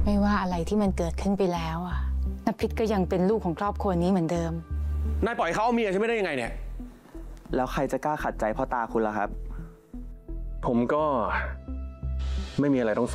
ไม่ว่าอะไรที่มันเกิดขึ้นไปแล้วอะนภิษก็ยังเป็นลูกของครอบครัวนี้เหมือนเดิมนายปล่อยเขาเอาเมียใช่ไหมได้ยังไงเนี่ยแล้วใครจะกล้าขัดใจพ่อตาคุณล่ะครับผมก็ไม่มีอะไรต้อง